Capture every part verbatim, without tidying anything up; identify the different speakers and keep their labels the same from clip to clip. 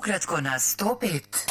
Speaker 1: Ukratko na sto pet.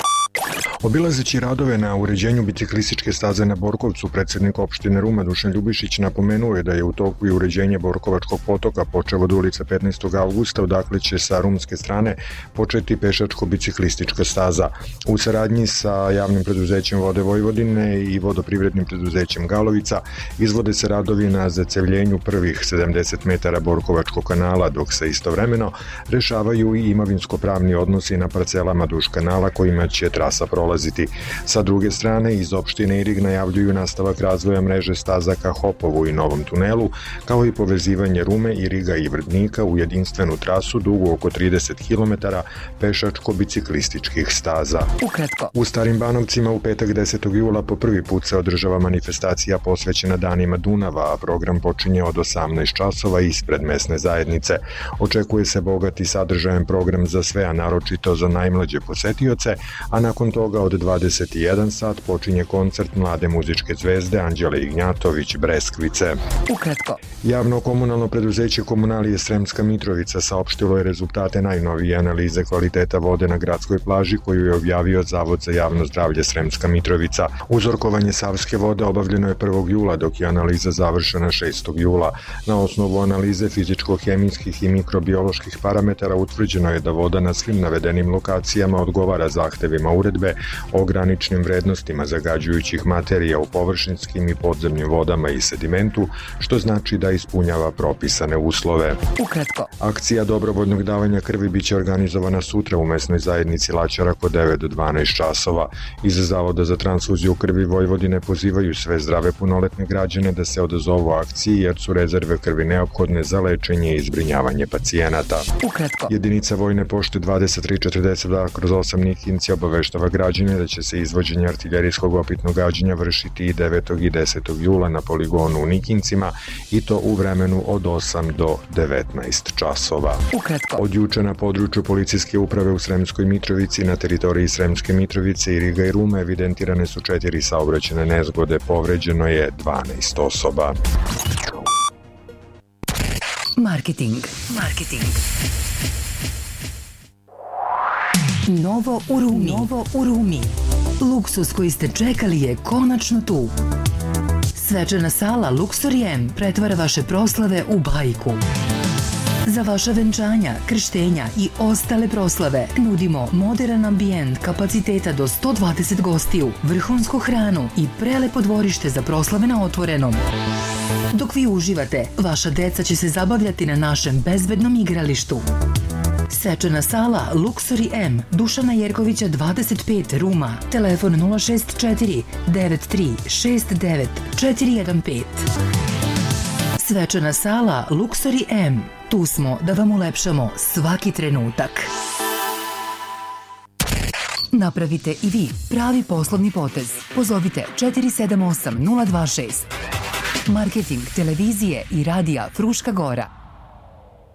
Speaker 2: Obilazeći radove na uređenju biciklističke staze na Borkovcu, predsjednik opštine Ruma Dušan Ljubišić napomenuo je da je u toku i uređenje Borkovačkog potoka počev od ulice petnaestog avgusta, odakle će sa rumske strane početi pešačko-biciklistička staza. U saradnji sa javnim preduzećem Vode Vojvodine i vodoprivrednim preduzećem Galovica izvode se radovi na zacevljenju prvih sedamdeset metara Borkovačkog kanala, dok se istovremeno rešavaju i imovinsko-pravni odnosi na parcelama duž kanala kojima će trasa prolaziti. Sa druge strane, iz opštine Irig najavljuju nastavak razvoja mreže staza ka Hopovu i Novom tunelu, kao i povezivanje Rume, Iriga i Vrdnika u jedinstvenu trasu dugu oko trideset kilometara pešačko-biciklističkih staza.
Speaker 1: Ukratko.
Speaker 2: U Starim Banovcima u petak desetog jula po prvi put se održava manifestacija posvećena Danima Dunava, a program počinje od osamnaest časova ispred mesne zajednice. Očekuje se bogat i sadržajan program za sve, a naročito za najmlađe posetioce, a nakon toga od dvadeset jedan sat počinje koncert mlade muzičke zvezde Anđele Ignjatović Breskvice.
Speaker 1: Ukratko.
Speaker 2: Javno komunalno preduzeće Komunalije Sremska Mitrovica saopštilo je rezultate najnovije analize kvaliteta vode na gradskoj plaži koju je objavio Zavod za javno zdravlje Sremska Mitrovica. Uzorkovanje savske vode obavljeno je prvog jula, dok je analiza završena šestog jula. Na osnovu analize fizičko-hemijskih i mikrobioloških parametara utvrđeno je da voda na svim navedenim lokacijama odgovara zahtevima uredbe o graničnim vrednostima zagađujućih materija u površinskim i podzemnim vodama i sedimentu, što znači da ispunjava propisane uslove.
Speaker 1: Ukratko.
Speaker 2: Akcija dobrovoljnog davanja krvi biće organizovana sutra u mesnoj zajednici Laćarak od devet do dvanaest časova. Iz Zavoda za transfuziju krvi Vojvodine pozivaju sve zdrave punoletne građane da se odazovu akciji, jer su rezerve krvi neophodne za lečenje i zbrinjavanje pacijenata.
Speaker 1: Ukratko.
Speaker 2: Jedinica Vojne pošte dvadeset tri četrdeset dva kroz osam Nikinci obaveštava građane da će se izvođenje artiljerijskog opitnog gađenja vršiti i devetog i desetog jula na poligonu u Nikincima, i to u vremenu od osam do devetnaest časova.
Speaker 1: Ukratko.
Speaker 2: Od juče na području policijske uprave u Sremskoj Mitrovici, na teritoriji Sremske Mitrovice, Iriga i Rume evidentirane su četiri saobraćajne nezgode, povređeno je dvanaest osoba.
Speaker 1: Marketing. Marketing. Novo u Rumi. Novo u Rumi. Luksus koji ste čekali je konačno tu. Svečana sala Luxury M pretvara vaše proslave u bajku. Za vaša venčanja, krštenja i ostale proslave nudimo modern ambijent kapaciteta do sto dvadeset gostiju, vrhunsku hranu i prelepo dvorište za proslave na otvorenom. Dok vi uživate, vaša deca će se zabavljati na našem bezbednom igralištu. Svečana sala Luxury M, Dušana Jerkovića dvadeset pet, Ruma, telefon nula šest četiri devet tri šest devet četiri jedan pet. Svečana sala Luxury M, tu smo da vam ulepšamo svaki trenutak. Napravite i vi pravi poslovni potez. Pozovite četiri sedam osam nula dva šest. Marketing televizije i radija Fruška Gora.